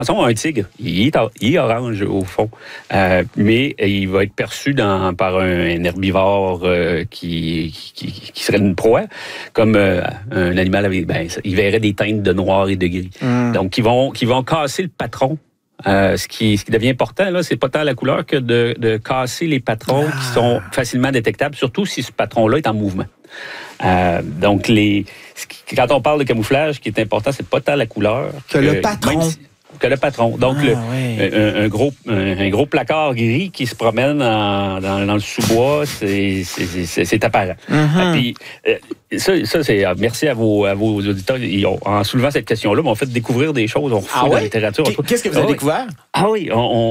façon, un tigre, il est orange au fond, mais il va être perçu par un herbivore qui serait une proie, comme un animal avec, il verrait des teintes de noir et de gris. Donc, qui vont casser le patron. Ce qui devient important, là, c'est pas tant la couleur que de casser les patrons qui sont facilement détectables, surtout si ce patron-là est en mouvement. Donc, quand on parle de camouflage, ce qui est important, c'est pas tant la couleur que le patron. Que le patron. Donc, un gros placard gris qui se promène dans le sous-bois, c'est apparent. Puis, ça c'est merci à vos auditeurs. En soulevant cette question-là, on fait découvrir des choses. On refait dans la littérature. Qu'est-ce que vous avez découvert? Ah oui,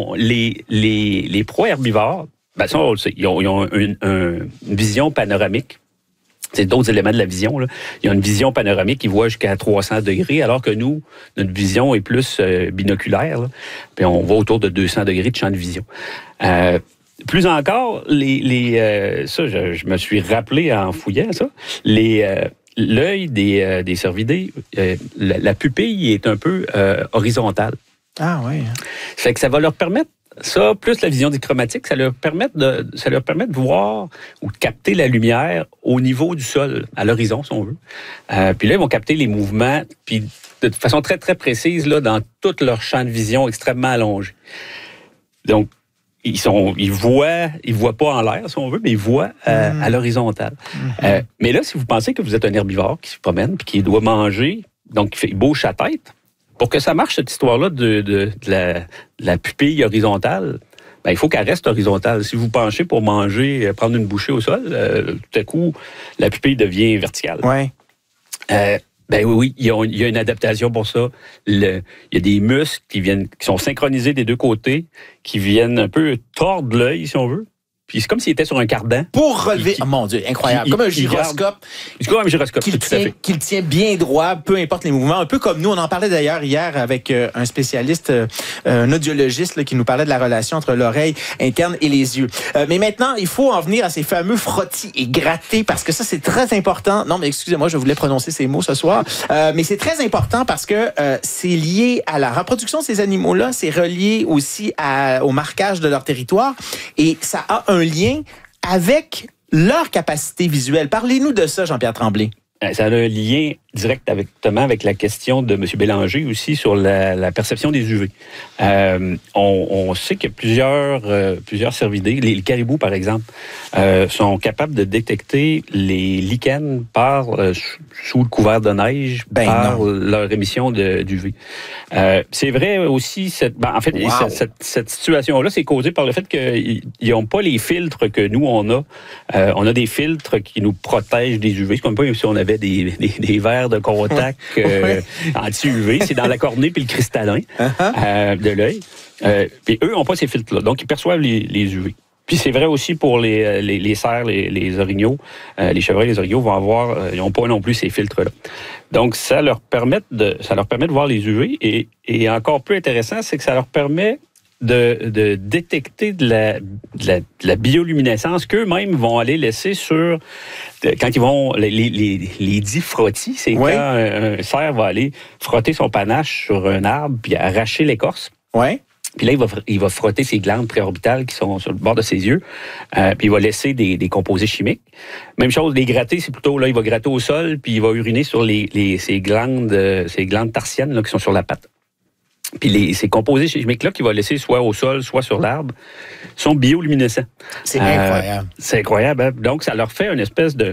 les proies herbivores, ça, on le sait, ils ont une vision panoramique. C'est d'autres éléments de la vision. Là. Il y a une vision panoramique qui voit jusqu'à 300 degrés, alors que nous, notre vision est plus binoculaire. Là. Puis on va autour de 200 degrés de champ de vision. Plus encore, ça, je me suis rappelé en fouillant ça, l'œil des cervidés, la pupille est un peu horizontale. Ah oui. Ça fait que ça va leur permettre, ça, plus la vision dichromatique, ça leur permet de voir ou de capter la lumière au niveau du sol, à l'horizon, si on veut. Puis là, ils vont capter les mouvements, puis de façon très, très précise, là, dans tout leur champ de vision extrêmement allongé. Donc, ils voient pas en l'air, si on veut, mais ils voient à l'horizontale. Mais là, si vous pensez que vous êtes un herbivore qui se promène, puis qui doit manger, donc il bouge sa tête, pour que ça marche, cette histoire-là de la pupille horizontale, il faut qu'elle reste horizontale. Si vous penchez pour manger, prendre une bouchée au sol, tout à coup, la pupille devient verticale. Ouais. Oui, il y a une adaptation pour ça. Il y a des muscles qui sont synchronisés des deux côtés, qui viennent un peu tordre l'œil, si on veut. Puis c'est comme s'il était sur un cardan. Pour relever... mon Dieu, incroyable. Comme un gyroscope. C'est comme un gyroscope, tout à fait. Qu'il tient bien droit, peu importe les mouvements. Un peu comme nous, on en parlait d'ailleurs hier avec un spécialiste, un audiologiste là, qui nous parlait de la relation entre l'oreille interne et les yeux. Mais maintenant, il faut en venir à ces fameux frottis et grattés, parce que ça, c'est très important. Non, mais excusez-moi, je voulais prononcer ces mots ce soir. Mais c'est très important parce que c'est lié à la reproduction de ces animaux-là. C'est relié aussi au marquage de leur territoire. Et ça a un lien avec leur capacité visuelle. Parlez-nous de ça, Jean-Pierre Tremblay. Ça a un lien directement avec la question de M. Bélanger aussi sur la perception des UV. On sait que plusieurs cervidés, les caribous par exemple, sont capables de détecter les lichens sous le couvert de neige leur émission d'UV. C'est vrai aussi, cette situation-là, c'est causé par le fait qu'ils n'ont pas les filtres que nous, on a. On a des filtres qui nous protègent des UV. C'est comme si on avait des verres de contact anti-UV. C'est dans la cornée puis le cristallin de l'œil. Puis eux n'ont pas ces filtres-là. Donc, ils perçoivent les UV. Puis c'est vrai aussi pour les cerfs, les orignaux. Les chevreuils, les orignaux ils n'ont pas non plus ces filtres-là. Donc, ça leur permet de voir les UV. Et encore plus intéressant, c'est que ça leur permet de détecter de la bioluminescence qu'eux-mêmes vont aller laisser quand ils vont les dits frottis, c'est quand un cerf va aller frotter son panache sur un arbre puis arracher l'écorce. Ouais. Puis là, il va frotter ses glandes préorbitales qui sont sur le bord de ses yeux. Puis il va laisser des composés chimiques. Même chose, les gratter, c'est plutôt, là, il va gratter au sol, puis il va uriner sur ces glandes tarsiennes là, qui sont sur la patte. Puis ces composés chimiques-là qu'il va laisser soit au sol, soit sur l'arbre, sont bioluminescents. C'est incroyable. C'est incroyable. Hein? Donc, ça leur fait une espèce de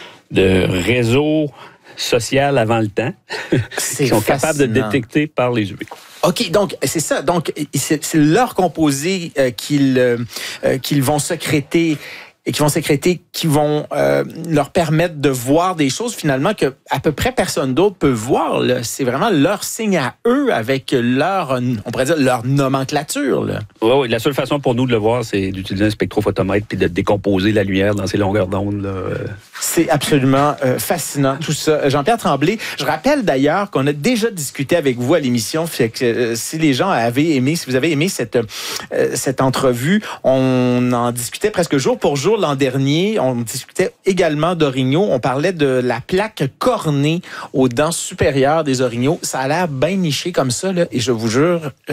réseau social avant le temps qu'ils sont capables de détecter par les UV. OK, donc c'est ça. Donc, c'est leur composé qu'ils vont sécréter et qui vont leur permettre de voir des choses finalement que à peu près personne d'autre peut voir. Là. C'est vraiment leur signe à eux avec on pourrait dire leur nomenclature. Là. Oui, la seule façon pour nous de le voir, c'est d'utiliser un spectrophotomètre puis de décomposer la lumière dans ses longueurs d'onde. Là. C'est absolument fascinant tout ça. Jean-Pierre Tremblay, je rappelle d'ailleurs qu'on a déjà discuté avec vous à l'émission. Fait que si les gens si vous avez aimé cette entrevue, on en discutait presque jour pour jour l'an dernier. On discutait également d'orignaux. On parlait de la plaque cornée aux dents supérieures des orignaux. Ça a l'air bien niché comme ça, là, et je vous jure,